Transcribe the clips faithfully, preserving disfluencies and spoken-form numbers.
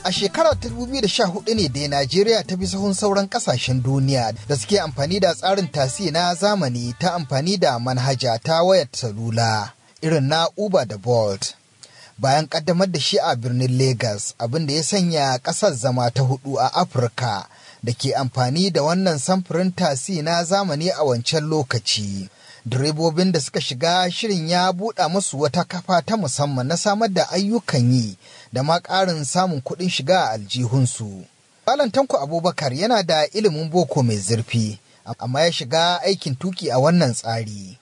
A shekarar ta dubu biyu da sha hudu ne da Najeriya ta bi sahun sauran kasashen duniya da suke amfani da tsarin tasi na zamani ta amfani da manhaja ta wayar salula irin na Uber da Bolt. Bayan kaddamar da shi a birnin Lagos, abin da ya sanya kasar zama ta hudu a Afirka da ke amfani da wannan samfurin tasi na zamani a wancan lokaci. Direbobin da suka shiga shirin ya buɗa musu wata kafa ta musamman na samar da ayyukan yi da ma ƙarin samun kuɗin shiga a aljihunsu. Malam Tanko Abubakar yana da ilimin boko mai zurfi, amma ya shiga aikin tuki a wannan tsari.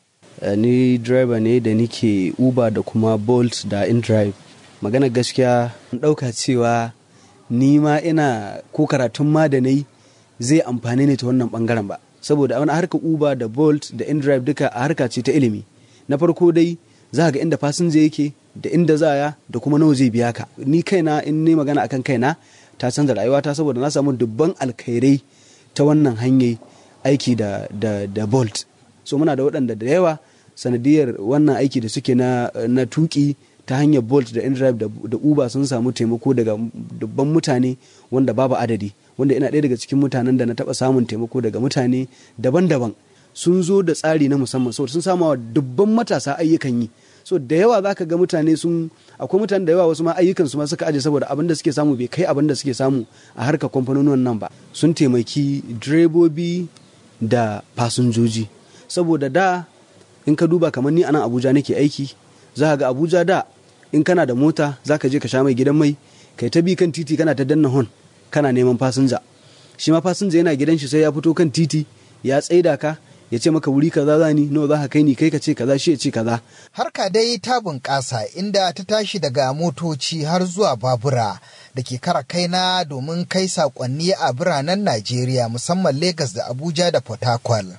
Ni driver ne da nike Uber da kuma Bolt da InDrive. Magana gaskiya an ɗauka cewa ni ma ina ko karatun ma da nayi zai amfani ne ta wannan ɓangaren ba. Saboda wani harkar Uber da Bolt da InDrive duka a harka ce ta ilimi. Na farko dai za ga inda fasinja yake da inda zaya da kuma nawa zai biya ka. Ni kaina in ne magana akan kaina ta canza rayuwata saboda na samu dubban alkhairai ta wannan hanyar aiki da, da, da Bolt. So muna da waɗanda da yawa sanadiyar wannan aiki da suke na, na tuki ta hanyar Bolt da InDrive da, da Uber sun samu taimako daga dubban mutane wanda babu adadi. Wanda ina ɗaya daga cikin mutanen da na taɓa samun taimako daga mutane daban-daban sun zo da tsari na musamman so sun sama wa dubban matasa ayyukan yi. So da yawa za ka ga mutane sun akwai mutane da yawa wasu ma ayyukan su ma suka aje saboda abin da suke samu bai kai abin da suke samu a harkar kamfanonin nan ba. Sun taimaki direbobi da fasinjoji saboda da in ka duba kamar ni a nan Abuja nake aiki za ka ga Abuja da in kana da mota za ka je ka sha mai gidan mai kai ta bi kan titi kana ta danna hon kana neman fasinja shi ma fasinja yana gidan shi sai ya fito kan titi ya tsaida ka ya ce maka wuri kaza zani nawa za ka kai ni kai ka ce kaza shi ya ce kaza. Harka dai ta bunƙasa inda ta tashi daga motoci har zuwa babura da ke kara kaina domin kai saƙonni a biranen Najeriya musamman Lagos da Abuja da Port Harcourt.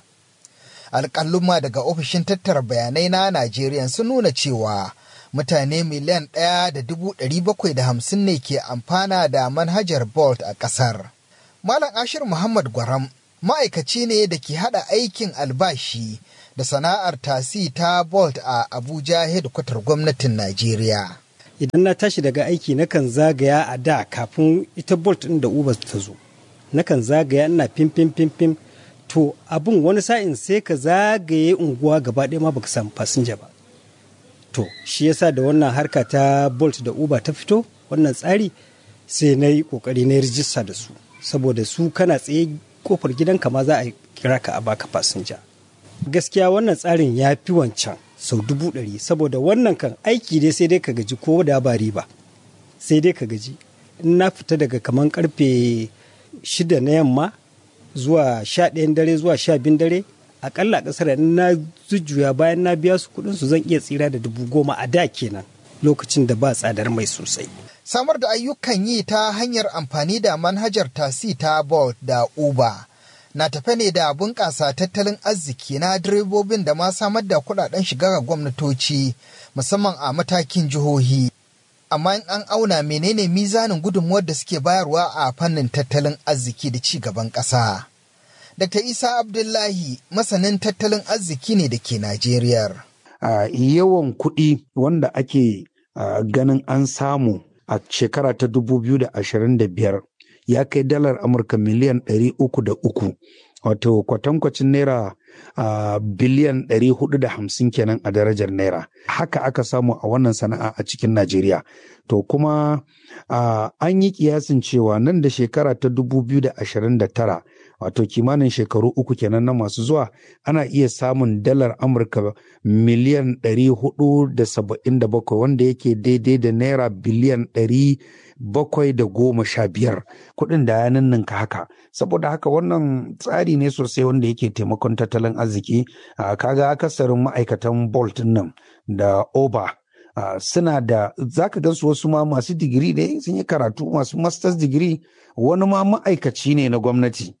Alƙaluma daga ofishin tattara bayanai na Najeriya sun nuna cewa mutane miliyan ɗaya da dubu ɗari bakwai da hamsin ne ke amfana da manhajar Bolt a ƙasar. Malam Ashir Muhammad Gwaram ma'aikaci ne da ke haɗa aikin albashi da sana'ar tasi ta Bolt a Abuja hedkwatar gwamnatin Najeriya. Idan na tashi daga aiki nakan zagaya a da kafin ita Bolt ɗin da Uber ta zo. Nakan zagaya ina fim fim fim fim to abin wani sa'in sai ka zagaye unguwa gaba ɗaya ma baka samu fasinja ba. To, shi yasa da wannan harka ta Bolt da Uber ta fito, wannan tsari sai na yi ƙoƙari na rijista da su. Saboda su kana tsaye kofar gidanka ma za a kira ka a baka fasinja. Gaskiya wannan tsarin ya fi wancan sau dubu ɗari saboda wannan kan aiki dai sai dai ka gaji ko da ba riba. Sai dai ka gaji. In na fita daga kaman karfe shida na yamma zuwa sha ɗayan dare zuwa sha biyun dare akalla kasar na jujjuya bayan na biya su kudin su zan iya tsira da dubu goma a da kenan lokacin da ba tsadar mai sosai. Samar da ayyukan yi ta hanyar amfani da manhajar tasi ta Bolt da Uber na tafe ne da bunƙasa tattalin arziki na direbobin da ma samar da kuɗaɗen shiga ga gwamnatoci musamman a matakin jihohi. Amma in an auna menene mizanin gudunmuwar da suke bayarwa a fannin tattalin arziki da ci gaban ƙasa. Dakta Isa Abdullahi masanin tattalin arziki ne da ke Najeriya. Uh, yawan kuɗi wanda ake uh, ganin an samu a shekara ta dubu biyu da ashirin da biyar ya kai dalar Amurka miliyan ɗari uku da uku, wato kwatankwacin naira uh, biliyan ɗari hudu da hamsin kenan a darajar naira. Haka aka samu a wannan sana'a a cikin Najeriya. To kuma uh, an yi kiyasin cewa nan da shekara ta dubu biyu da ashirin da tara wato kimanin shekaru uku kenan na masu zuwa ana iya samun dalar Amurka miliyan ɗari hudu da saba'in da bakwai wanda yake daidai da naira biliyan ɗari bakwai da goma sha biyar kuɗin da ya ninninka haka. Saboda haka wannan tsari ne sosai wanda yake taimakon tattalin arziki. Kaga akasarin ma'aikatan Bolt nan da Uber Uh, suna da zaka gansu wasu ma masu digiri ne sun yi karatu masu masters digiri wani ma ma'aikaci ne na gwamnati.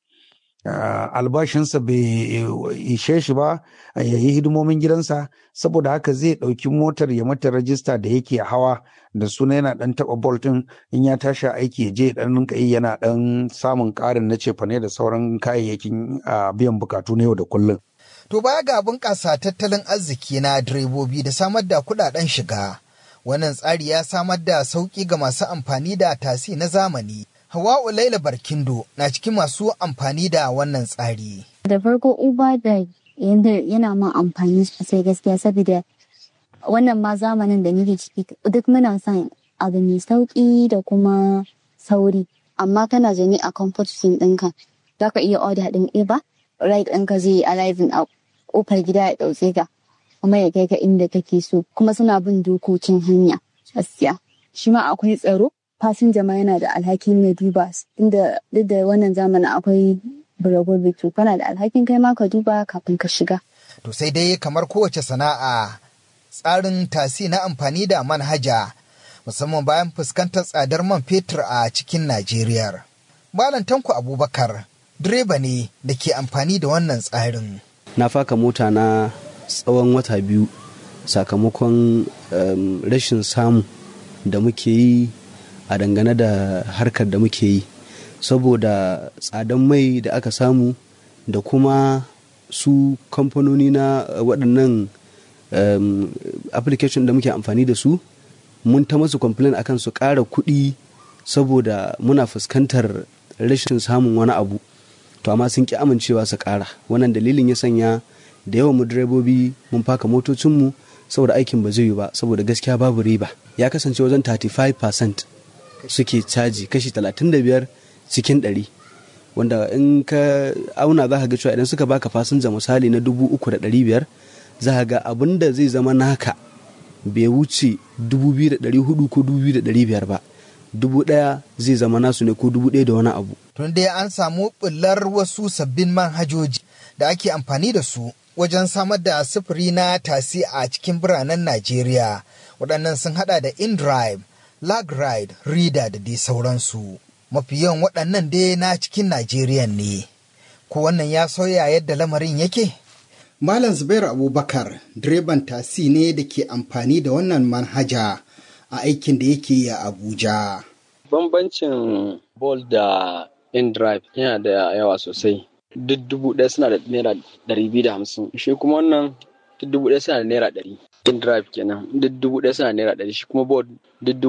Uh, albashinsa bai ishe shi ba ya yi hidimomin gidansa saboda haka zai ɗauki motar ya mata rajista da yake hawa da suna yana ɗan taɓa Bolt ɗin in ya tashi aiki ya je ɗan rinka yi yana ɗan samun ƙarin na cefane da sauran kayayyakin uh, biyan bukatu na yau da kullum. To baya ga bunƙasa tattalin arziki na direbobi da samar da kuɗaɗen shiga, Wannan tsari ya samar da sauƙi ga masu amfani da tasi na zamani. Hawa'u Laila Barkindo na cikin masu amfani da wannan tsari. Da farko Uber da yana ma amfani sosai gaskiya, saboda wannan ma zamanin da nake ciki duk muna son abu mai sauƙi da kuma sauri. Amma kana zaune a comfort zone ɗinka, za ka iya order ɗin Uber, ride ɗinka zai yi arriving a ƙofar gida ya ɗauke ka, kuma ya kai ka inda kake so, kuma suna bin dokokin hanya gaskiya. Shi ma akwai tsaro, fasinja ma yana da alhakin ya duba, inda duk da wannan zamanin akwai buragobi, to kana da alhakin kai ma ka duba kafin ka shiga. To sai dai kamar kowace sana'a, tsarin tasi na amfani da manhaja, musamman bayan fuskantar tsadar man fetur a cikin Najeriya. Malam Tanko Abubakar direba ne da ke amfani da wannan tsarin. Na faka mota na tsawon wata biyu sakamakon um, rashin samu da muke yi a dangane da harkar da muke yi, saboda tsadan mai da aka samu da kuma su kamfanoni na waɗannan um, application da muke amfani da su, mun ta masu complain akan su ƙara kuɗi saboda muna fuskantar rashin samun wani abu, to amma sun ƙi amincewa su ƙara. Wannan dalilin ya sanya da yawan mu direbobi mun faka motocinmu saboda aikin ba zai yi ba, saboda gaskiya babu riba. Ya kasance wajen thirty-five percent suke caji, kashi talatin da biyar cikin ɗari, wanda in ka auna za ka ga cewa idan suka baka fasinja misali na dubu uku da ɗari biyar, za ka ga abin da zai zama naka bai wuce dubu biyu da ɗari hudu ko dubu biyu da ɗari biyar ba, dubu ɗaya zai zama nasu ne ko dubu ɗaya da wani abu. Tun dai an samu ɓullar wasu sabbin manhajoji da ake amfani da su wajen samar da sufuri na tasi a cikin biranen Najeriya. Waɗannan sun haɗa da InDrive, LagRide, Reader da dai sauransu. Mafi yawan waɗannan dai na cikin Najeriya ne. Ko wannan ya sauya yadda lamarin yake? Malam Zubairu Abubakar direban tasi ne da ke amfani da wannan manhaja a aikin da yake yi a Abuja. Bambancin Bolt da InDrive yana da yawa sosai. Duk dubu ɗaya suna da naira ɗari biyu da hamsin. Shi kuma wannan duk dubu ɗaya suna da naira ɗari. InDrive kenan duk dubu ɗaya suna da naira ɗari. Shi kuma Bolt duk